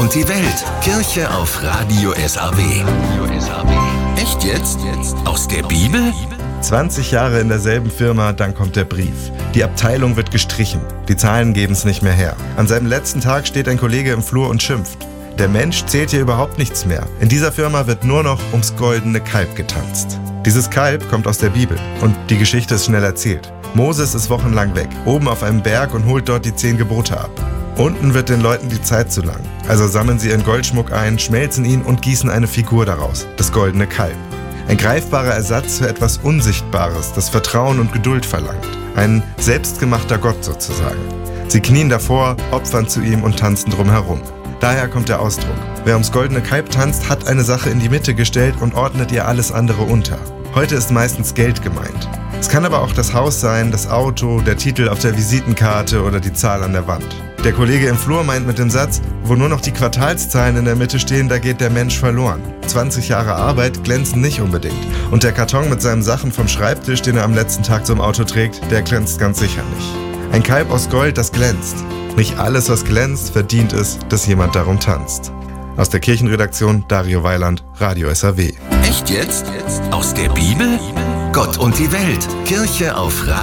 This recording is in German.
und die Welt. Kirche auf Radio SAW. Echt jetzt? Aus der Bibel? 20 Jahre in derselben Firma, dann kommt der Brief. Die Abteilung wird gestrichen. Die Zahlen geben es nicht mehr her. An seinem letzten Tag steht ein Kollege im Flur und schimpft. Der Mensch zählt hier überhaupt nichts mehr. In dieser Firma wird nur noch ums goldene Kalb getanzt. Dieses Kalb kommt aus der Bibel und die Geschichte ist schnell erzählt. Moses ist wochenlang weg, oben auf einem Berg und holt dort die 10 Gebote ab. Unten wird den Leuten die Zeit zu lang. Also sammeln sie ihren Goldschmuck ein, schmelzen ihn und gießen eine Figur daraus, das goldene Kalb. Ein greifbarer Ersatz für etwas Unsichtbares, das Vertrauen und Geduld verlangt. Ein selbstgemachter Gott sozusagen. Sie knien davor, opfern zu ihm und tanzen drumherum. Daher kommt der Ausdruck. Wer ums goldene Kalb tanzt, hat eine Sache in die Mitte gestellt und ordnet ihr alles andere unter. Heute ist meistens Geld gemeint. Es kann aber auch das Haus sein, das Auto, der Titel auf der Visitenkarte oder die Zahl an der Wand. Der Kollege im Flur meint mit dem Satz, wo nur noch die Quartalszahlen in der Mitte stehen, da geht der Mensch verloren. 20 Jahre Arbeit glänzen nicht unbedingt. Und der Karton mit seinen Sachen vom Schreibtisch, den er am letzten Tag zum Auto trägt, der glänzt ganz sicher nicht. Ein Kalb aus Gold, das glänzt. Nicht alles, was glänzt, verdient es, dass jemand darum tanzt. Aus der Kirchenredaktion Dario Weiland, Radio SAW. Echt jetzt? Aus der Bibel? Gott und die Welt. Kirche auf Radio